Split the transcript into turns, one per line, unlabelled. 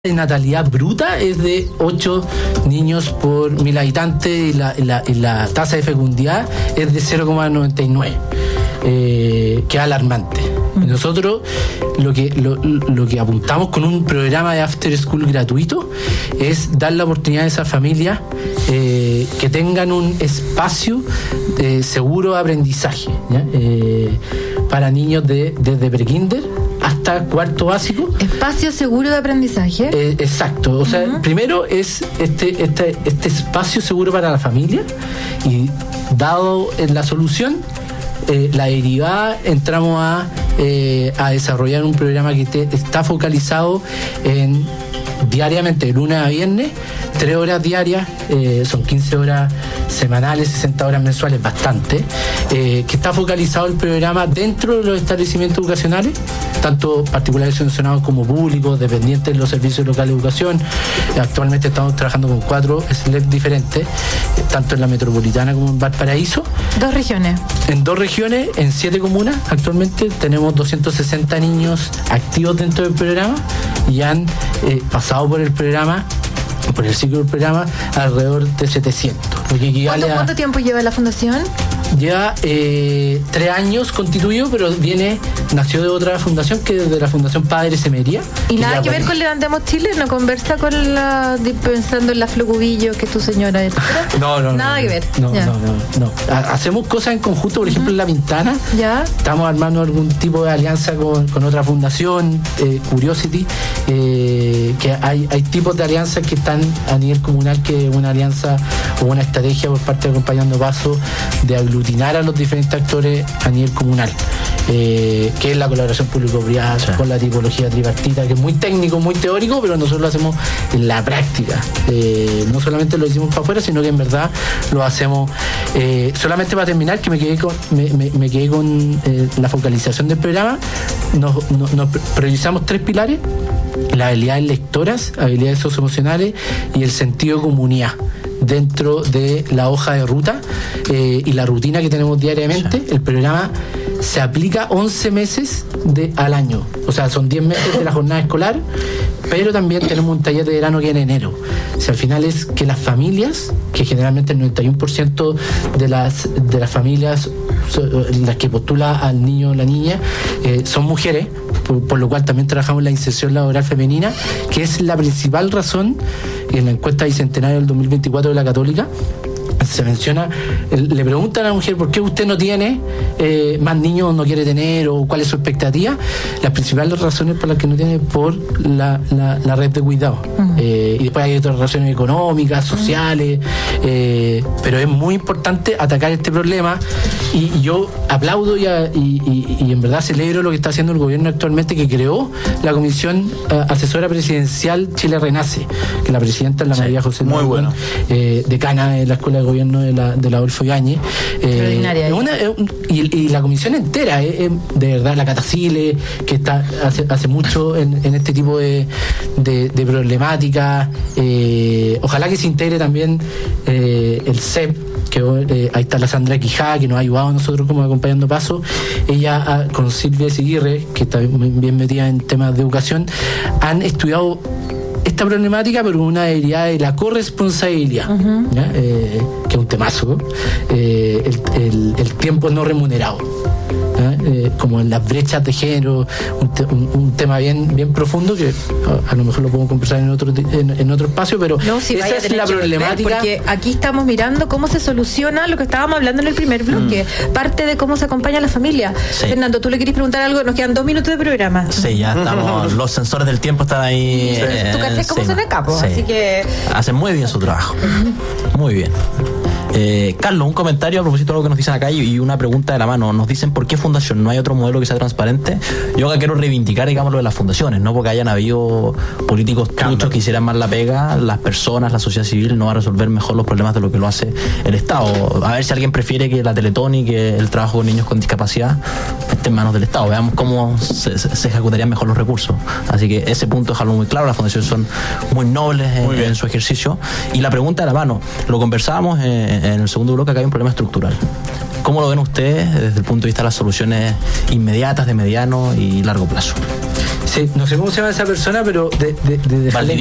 de natalidad bruta es de 8 niños por 1.000 habitantes y la tasa de fecundidad es de 0,99, que es alarmante. Y nosotros lo que apuntamos con un programa de after school gratuito es dar la oportunidad a esas familias que tengan un espacio seguro de aprendizaje, ¿ya? Para niños desde prekinder hasta cuarto básico.
Espacio seguro de aprendizaje.
Exacto. O sea, primero es este espacio seguro para la familia, y dado la solución, la derivada, entramos a desarrollar un programa que está focalizado en diariamente, de lunes a viernes, 3 horas diarias, son 15 horas semanales, 60 horas mensuales, bastante, que está focalizado el programa dentro de los establecimientos educacionales, tanto particulares subvencionados como públicos, dependientes de los servicios locales de educación. Actualmente estamos trabajando con 4 SLEP diferentes, tanto en la metropolitana como en Valparaíso.
2 regiones.
En 2 regiones, en 7 comunas. Actualmente tenemos 260 niños activos dentro del programa y han pasado por el programa, por el ciclo del programa, alrededor de 700. Lo que equivale
¿Cuánto tiempo lleva la fundación?
Lleva 3 años constituido, pero nació de otra fundación, que es de la Fundación Padre Semería.
¿Y nada que ver con Levantemos Chile? ¿No conversa con pensando en la Flocubillo, que es tu señora?
No.
Nada que ver.
No. Hacemos cosas en conjunto, por ejemplo, en La Pintana.
¿Ya?
Estamos armando algún tipo de alianza con otra fundación, Curiosity, que hay tipos de alianzas que están a nivel comunal, que es una alianza o una estrategia por parte de Acompañando Paso de aglutinar a los diferentes actores a nivel comunal, que es la colaboración público-privada, sí, con la tipología tripartita, que es muy técnico, muy teórico, pero nosotros lo hacemos en la práctica. No solamente lo hicimos para afuera, sino que en verdad lo hacemos. Solamente para terminar, que me quedé con la focalización del programa. Nos priorizamos 3 pilares: las habilidades lectoras, habilidades socioemocionales y el sentido de comunidad dentro de la hoja de ruta y la rutina que tenemos diariamente. Sí. El programa se aplica 11 meses al año, o sea, son 10 meses de la jornada escolar, pero también tenemos un taller de verano que es en enero. O sea, al final es que las familias, que generalmente el 91% de las familias las que postula al niño o la niña son mujeres, por lo cual también trabajamos la inserción laboral femenina, que es la principal razón. En la encuesta bicentenaria del 2024 de la Católica se menciona, le preguntan a la mujer: ¿por qué usted no tiene más niños, no quiere tener, o cuál es su expectativa? Las principales razones por las que no tiene es por la red de cuidado. Y después hay otras razones económicas, sociales, pero es muy importante atacar este problema, y yo aplaudo y en verdad celebro lo que está haciendo el gobierno actualmente, que creó la Comisión Asesora Presidencial Chile Renace, que la presidenta es la María José
muy bueno,
decana de la Escuela de Gobierno de la Adolfo Ibáñez, y la comisión entera, de verdad, la Catacile, que está hace mucho en este tipo de problemática. Ojalá que se integre también el CEP, que ahí está la Sandra Quijada, que nos ha ayudado a nosotros como Acompañando Paso. Ella con Silvia Seguirre, que está bien metida en temas de educación, han estudiado esta problemática, pero una derivada de la corresponsabilidad, que es un temazo, el tiempo no remunerado, como en las brechas de género, un tema bien profundo, que a lo mejor lo podemos conversar en otro espacio, pero esa es la problemática.
Porque aquí estamos mirando cómo se soluciona lo que estábamos hablando en el primer bloque, parte de cómo se acompaña a la familia. Sí. Fernando, ¿tú le querés preguntar algo? Nos quedan 2 minutos de programa.
Sí, ya estamos, los sensores del tiempo están ahí.
¿Tú cachás cómo son acá? Sí. Así que
hacen muy bien su trabajo. Muy bien. Carlos, un comentario a propósito de lo que nos dicen acá y una pregunta de la mano. Nos dicen: ¿por qué fundación? ¿No hay otro modelo que sea transparente? Yo acá quiero reivindicar, digamos, lo de las fundaciones, no porque hayan habido políticos truchos que hicieran mal la pega. Las personas, la sociedad civil no va a resolver mejor los problemas de lo que lo hace el Estado. A ver si alguien prefiere que la Teletón y que el trabajo con niños con discapacidad esté en manos del Estado. Veamos cómo se ejecutarían mejor los recursos. Así que ese punto dejarlo muy claro. Las fundaciones son muy nobles en su ejercicio. Y la pregunta de la mano, lo conversábamos en el segundo bloque, acá hay un problema estructural. ¿Cómo lo ven ustedes desde el punto de vista de las soluciones inmediatas, de mediano y largo plazo?
Sí, no sé cómo se llama esa persona, pero de